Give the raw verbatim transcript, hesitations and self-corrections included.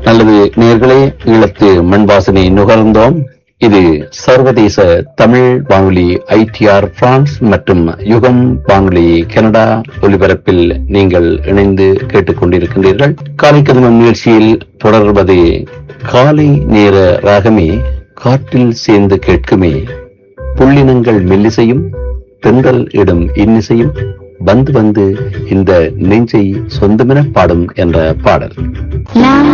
நல்லது நேயர்களே, ஈழத்து மண் வாசனை நுகர்ந்தோம். இது சர்வதேச தமிழ் வானொலி ஐடிஆர் பிரான்ஸ் மற்றும் யுகம் வானொலி கனடா ஒலிபரப்பில் நீங்கள் இணைந்து கேட்டுக்கொண்டிருக்கின்றீர்கள். காலை கதிமம் நிகழ்ச்சியில் தொடர்வது காலை நேர ராகமே காற்றில் சேர்ந்து கேட்குமே, புள்ளினங்கள் மெல்லிசையும் தென்றல் இடும் இன்னிசையும் வந்து வந்து இந்த நெஞ்சை சொந்தமென பாடும் என்ற பாடல்.